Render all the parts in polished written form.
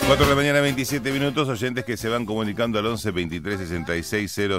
4 de la mañana, 27 minutos, oyentes que se van comunicando al 11 23 66 0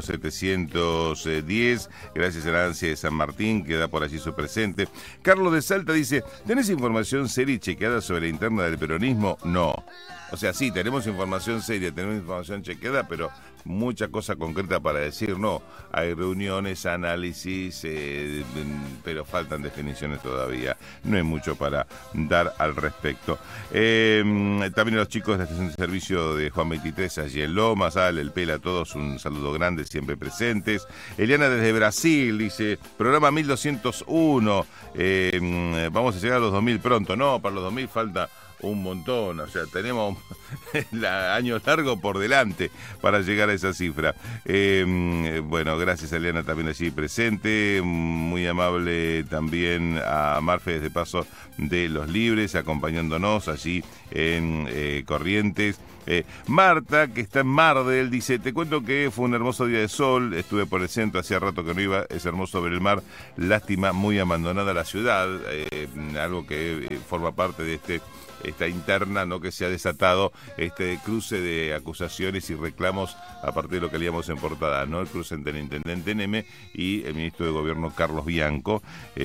710. Gracias a la ANSI de San Martín, que da por allí su presente. Carlos de Salta dice: ¿tenés información seria y chequeada sobre la interna del peronismo? No. O sea, sí, tenemos información seria, tenemos información chequeada, pero mucha cosa concreta para decir no. Hay reuniones, análisis, pero faltan definiciones todavía. No hay mucho para dar al respecto. También a los chicos de la estación de servicio de Juan 23, allí en Lomas, Ale, el Pela, a todos un saludo grande, siempre presentes. Eliana desde Brasil dice: programa 1201, vamos a llegar a los 2000 pronto. No, para los 2000 falta un montón, o sea, tenemos años largos por delante para llegar a esa cifra. Bueno, gracias a Eliana también allí presente, muy amable también a Marfe desde Paso de los Libres, acompañándonos allí en Corrientes. Marta, que está en Mardel, dice: te cuento que fue un hermoso día de sol, estuve por el centro, hacía rato que no iba, es hermoso ver el mar, lástima, muy abandonada la ciudad, algo que forma parte de esta interna, ¿no?, que se ha desatado, este cruce de acusaciones y reclamos a partir de lo que leíamos en portada, ¿no? El cruce entre el intendente Neme y el ministro de Gobierno Carlos Bianco,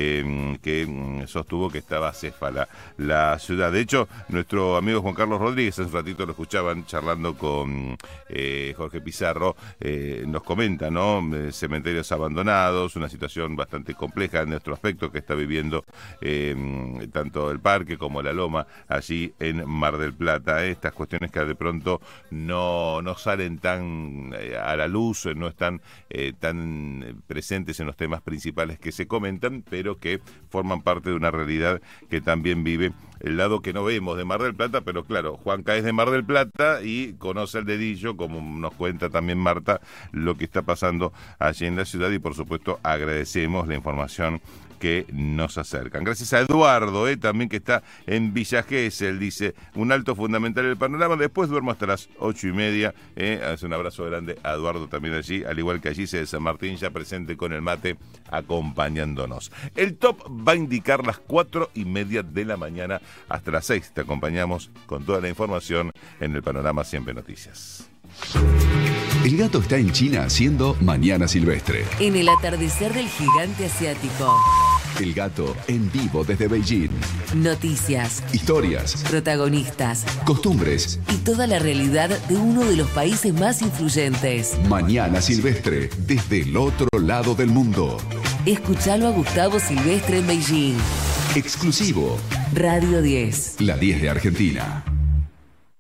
que sostuvo que estaba acéfala la ciudad. De hecho, nuestro amigo Juan Carlos Rodríguez, hace un ratito lo escuchaban charlando con Jorge Pizarro, nos comenta, ¿no?, cementerios abandonados, una situación bastante compleja en nuestro aspecto que está viviendo tanto el parque como la loma allí en Mar del Plata. Estas cuestiones que de pronto no salen tan a la luz, no están tan presentes en los temas principales que se comentan, pero que forman parte de una realidad que también vive el lado que no vemos de Mar del Plata, pero claro, Juanca es de Mar del Plata y conoce el dedillo, como nos cuenta también Marta, lo que está pasando allí en la ciudad, y por supuesto agradecemos la información que nos acercan. Gracias a Eduardo, también, que está en Villa Gesell, dice: un alto fundamental en el panorama, después duermo hasta las 8:30. Hace un abrazo grande a Eduardo también allí, al igual que allí de San Martín, ya presente con el mate, acompañándonos. El top va a indicar las 4:30 de la mañana hasta las 6. Te acompañamos con toda la información en el Panorama Siempre Noticias. El gato está en China haciendo Mañana Silvestre. En el atardecer del gigante asiático. El gato en vivo desde Beijing. Noticias, historias, protagonistas, costumbres y toda la realidad de uno de los países más influyentes. Mañana Silvestre desde el otro lado del mundo. Escuchalo a Gustavo Silvestre en Beijing. Exclusivo. Radio 10. La 10 de Argentina.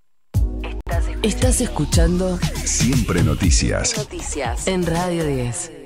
Estás escuchando Siempre Noticias. Noticias en Radio 10.